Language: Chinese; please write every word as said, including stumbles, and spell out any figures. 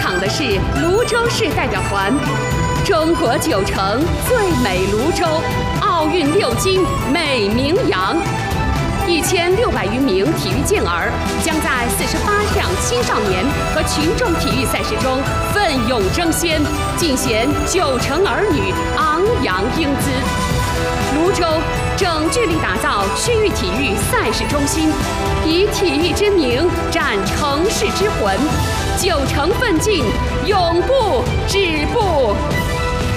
场的是泸州市代表团。中国九城最美泸州，奥运六金美名扬。一千六百余名体育健儿将在四十八项青少年和群众体育赛事中奋勇争先，尽显九城儿女昂扬英姿。泸州正致力打造区域体育赛事中心，以体育之名展城市之魂，九城奋进，永不止步。